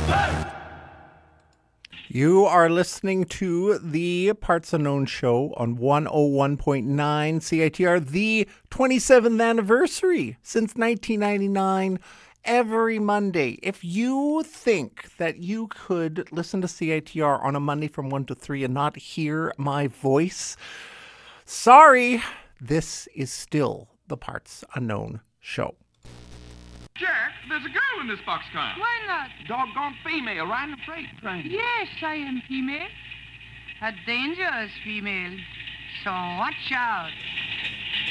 You are listening to the Parts Unknown show on 101.9 CITR, the 27th anniversary since 1999, every Monday. If you think that you could listen to CITR on a Monday from 1 to 3 and not hear my voice, sorry, this is still the Parts Unknown show. Jack, there's a girl in this boxcar. Why not? Doggone female riding a freight train. Yes, I am female. A dangerous female. So watch out.